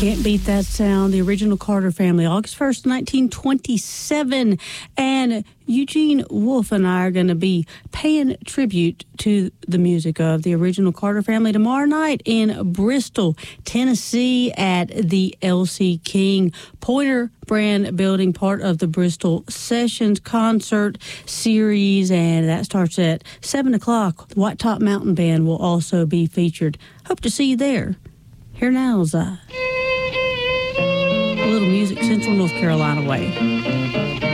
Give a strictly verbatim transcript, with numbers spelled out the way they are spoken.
Can't beat that sound. The original Carter Family, August first, nineteen twenty-seven. And Eugene Wolf and I are going to be paying tribute to the music of the original Carter Family tomorrow night in Bristol, Tennessee at the L C King Pointer Brand Building, part of the Bristol Sessions Concert Series. And that starts at seven o'clock. The White Top Mountain Band will also be featured. Hope to see you there. Here now is uh, a little music Central North Carolina way.